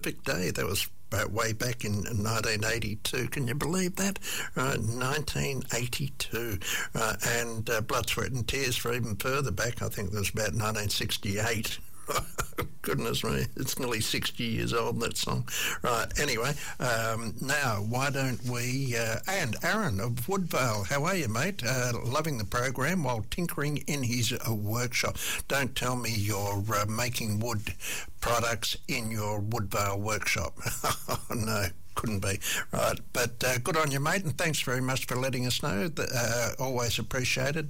perfect day. That was way back in 1982. Can you believe that? 1982. And Blood, Sweat and Tears for even further back. I think that was about 1968. Goodness me, it's nearly 60 years old, that song. Right, anyway, now why don't we, and Aaron of Woodvale, how are you, mate? Loving the program while tinkering in his workshop. Don't tell me you're making wood products in your Woodvale workshop. No. Couldn't be. Right, but good on you, mate, and thanks very much for letting us know. Always appreciated.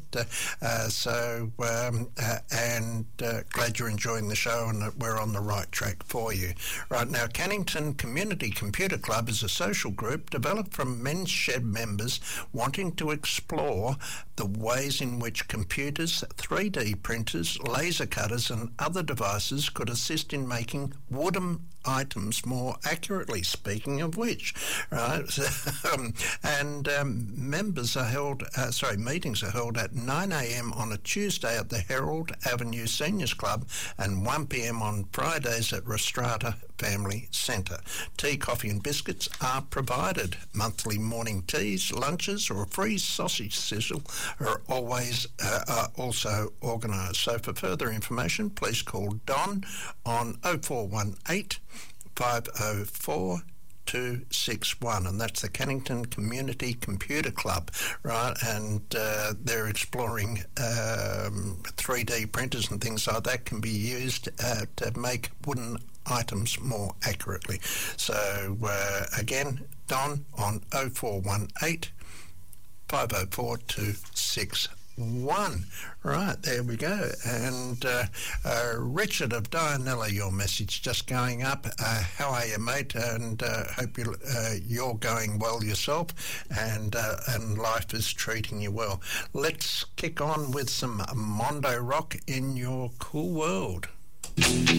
Glad you're enjoying the show and that we're on the right track for you. Right, now, Cannington Community Computer Club is a social group developed from Men's Shed members wanting to explore the ways in which computers, 3D printers, laser cutters and other devices could assist in making wooden items more accurately, speaking of which, right? Meetings are held at 9 a.m. on a Tuesday at the Herald Avenue Seniors Club and 1 p.m. on Fridays at Restrata Family Centre. Tea, coffee and biscuits are provided. Monthly morning teas, lunches or a free sausage sizzle are also organised. So for further information, please call Don on 0418 504 261, and that's the Cannington Community Computer Club, right? And they're exploring 3D printers and things like that can be used to make wooden items more accurately. So again, Don on 0418 504 261. Right, there we go. And Richard of Dianella, your message just going up. How are you, mate? And hope you're going well yourself, and life is treating you well. Let's kick on with some Mondo Rock in your cool world.